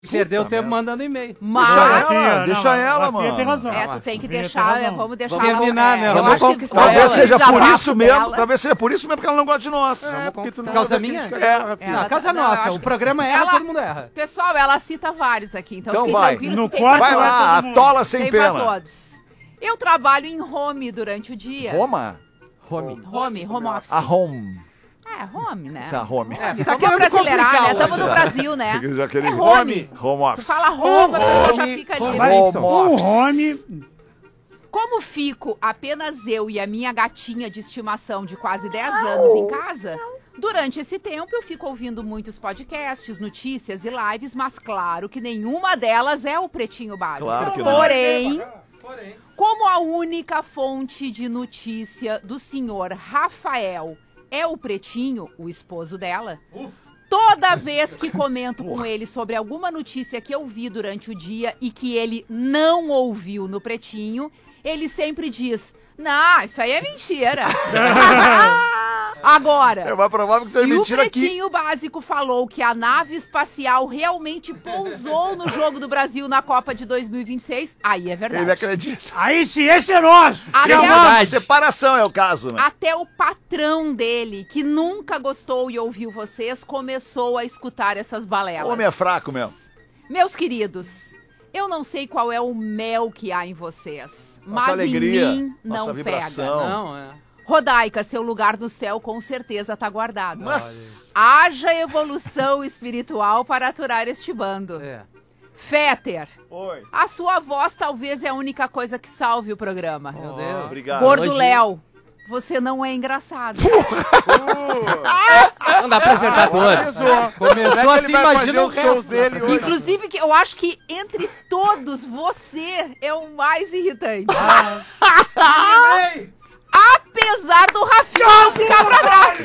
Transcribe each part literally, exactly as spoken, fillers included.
Perdeu o tempo mandando e-mail. Mas... Deixa ela, deixa não, ela, a Fia mano. tem razão. É, tu tem que Fia deixar, tem é, razão. vamos deixar Vamos terminar, né? é, Vamos eu acho que conquistar foi Talvez ela. seja por desabafo isso mesmo, dela. talvez seja por isso mesmo que ela não gosta de nós. É, porque tu não Causa gosta minha? daqueles caras, É. Rafinha. Ela Não, a casa é não, nossa. acho O programa erra, ela- todo mundo erra. Pessoal, ela cita vários aqui, então, Então fiquem vai. tranquilos No que tem quarto pra Vai todos. lá, todo mundo. atola sem Tem pra pena. todos. Eu trabalho em home durante o dia. Roma? Home. Home, home office. A home. É, home, né? Essa home. É, Home. tá Vamos querendo brasileirar, complicar né? Estamos hoje, no né? Brasil, né? Eu já queria- É home. Home Tu office. fala home, a pessoa já Home. fica ali. Vai, Home o office. home... Como fico apenas eu e a minha gatinha de estimação de quase dez anos em casa, durante esse tempo eu fico ouvindo muitos podcasts, notícias e lives, mas claro que nenhuma delas é o Pretinho Básico. Claro que não. Porém, Porém. como a única fonte de notícia do senhor Rafael é o Pretinho, o esposo dela, toda vez que comento com ele sobre alguma notícia que eu vi durante o dia e que ele não ouviu no Pretinho, ele sempre diz: não, isso aí é mentira. Agora, É mais provável que se seja o mentira aqui. Pretinho Básico falou que a nave espacial realmente pousou no Jogo do Brasil na Copa de dois mil e vinte e seis, aí é verdade. Ele acredita. Aí sim, esse é nosso. Até, Não, a- não, separação é o caso, né? até o patrão dele, que nunca gostou e ouviu vocês, começou a escutar essas O balelas. homem é fraco mesmo. Meus queridos, eu não sei qual é o mel que há em vocês, mas alegria, em mim nossa não vibração. pega. Não, é. Rodaica, seu lugar no céu com certeza tá guardado. Mas... Haja evolução espiritual para aturar este bando. É. Féter, Oi. a sua voz talvez é a única coisa que salve o programa. Meu Deus. Obrigado. Gordo elogio. Léo, você não é engraçado. Não dá pra acertar todos. Começou assim, imagina o resto. dele hoje. Inclusive, que eu acho que entre todos, você é o mais irritante. Ei! Apesar do Rafinha ficar pra trás.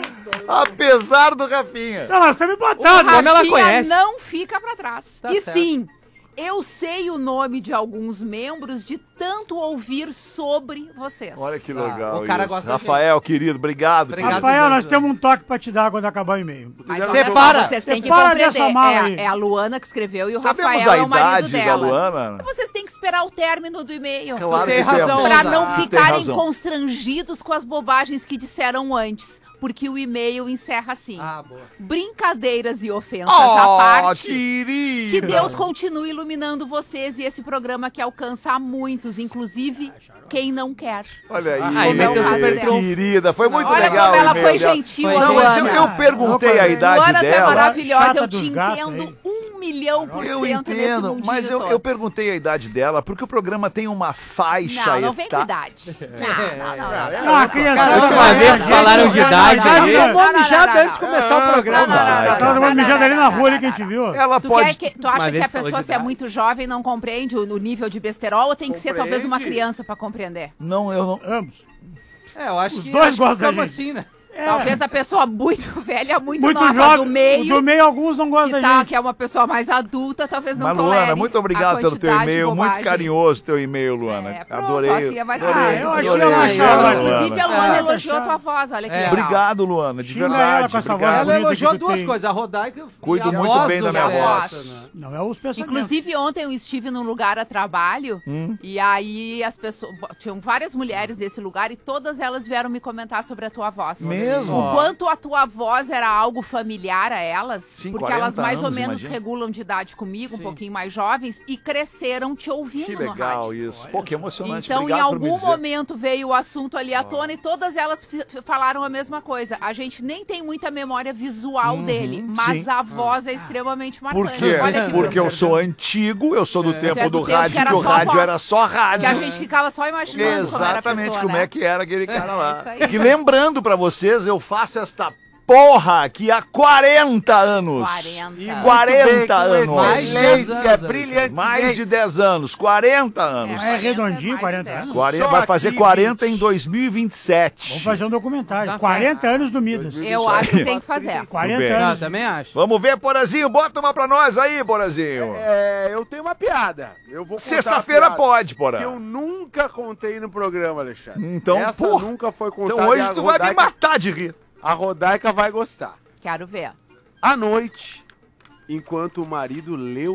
Apesar do Rafinha. Não, nós estamos O empatados. Como ela Rafinha conhece. não fica pra trás. Tá e certo. sim, eu sei o nome de alguns membros de tanto ouvir sobre vocês. Olha que Ah, legal o cara isso. gosta da Rafael, querido, obrigado. Obrigado. querido. Rafael, nós temos um toque pra te dar quando acabar o e-mail. Mas Separa. Vocês têm que Separa compreender. dessa mala aí. É, é a Luana que escreveu e o Sabemos Rafael a é o marido idade da dela. Luana? Vocês têm que esperar o término do e-mail. Claro tem que razão, temos. Pra Exato. não Tem ficarem razão. constrangidos com as bobagens que disseram antes. Porque o e-mail encerra assim. Ah, boa. Brincadeiras e ofensas à Oh, parte. querida. Que Deus continue iluminando vocês e esse programa que alcança a muitos, inclusive quem não quer. Olha aí, Aí, meteu super trunfo. querida. Foi muito Olha legal como ela o e-mail foi dela. gentil, Foi a Não, mas eu, Luana. eu perguntei a idade Luana, tu é dela. maravilhosa, Chata eu dos te gatos entendo aí. um milhão por Eu cento nesse entendo, mundinho mas eu, todo. eu perguntei a idade dela, porque o programa tem uma faixa Não, não vem com eta- idade. Não, não, não, não. Não, a criança... Cara, a última a vez gente- que falaram de idade Não, aí- não, não, Tomou não, mijada não, antes de começar não, o programa. não, não, não, Vai, não, Tava não, uma não, mijada não, ali não, na não, rua ali não, que a gente não. viu. Ela Tu, pode... quer que, tu acha Uma que vez a falou pessoa, de se é idade. muito jovem, não compreende o, o nível de besterol ou tem que ser talvez uma Compreende. criança pra compreender? Não, eu não... Ambos. É, eu acho Os que dois acho que gostam da ficamos gente. assim, né? É. Talvez a pessoa muito velha, muito, Muito nova jovem. do meio, Do meio, alguns não gostam que, da tá, gente. que é uma pessoa mais adulta, talvez não Mas, tolere Luana, muito obrigado a pelo teu quantidade de e-mail. Muito bobagem. carinhoso teu e-mail, Luana. É, pronto, Adorei. assim é mais adorei, fácil. Eu achei adorei, ela Luana. chata. Inclusive, a Luana É. elogiou a tua voz, olha que É. legal. Obrigado, Luana, de Xinga ela verdade. com essa voz Obrigado. Ela bonita elogiou que tu duas tem. coisas, a Rodaica e Cuido a muito voz bem do da minha Festa, voz. né? Não é os pensamentos. Inclusive, ontem eu estive num lugar a trabalho Hum. e aí as pessoas... Tinham várias mulheres desse lugar e todas elas vieram me comentar sobre a tua voz. Mesmo? O quanto a tua voz era algo familiar a elas, Sim, porque quarenta elas mais ou anos, menos imagina. regulam de idade comigo, um Sim. pouquinho mais jovens, e cresceram te ouvindo Que no legal rádio. isso. Pô, que emocionante. Então, em Obrigado por me algum dizer. momento veio o assunto ali à tona e todas elas fi- falaram a mesma coisa. A gente nem tem muita memória visual dele, mas sim. a voz é extremamente marcante. Por quê? Olha que Porque eu sou antigo, eu sou do Tu tempo é do do tempo rádio, que era que o só rádio voz. era só rádio. que a gente ficava só imaginando como era a Exatamente pessoa, como né? é que era aquele cara lá. isso aí. Que lembrando pra vocês, eu faço esta porra aqui há quarenta anos. quarenta. quarenta anos. Mais de dez anos, Excelência, aí. brilhante. Mais de dez anos, quarenta anos. É redondinho, mais de quarenta dez. anos. quarenta, Só vai fazer aqui, quarenta em dois mil e vinte e sete. Vamos fazer um documentário. Já quarenta anos do Midas. Eu acho que tem que fazer. quarenta bem. Ah, anos. também acho. Vamos ver, Porazinho, bota uma pra nós aí, Porazinho. É, eu tenho uma piada. Eu vou contar Sexta-feira a piada pode, Que eu Porã. nunca contei no programa, Alexandre. Então, Essa porra. nunca foi contada. Então hoje e a tu vai me Rodaica- matar de rir. A Rodaica vai gostar. Quero ver. À noite, enquanto o marido leu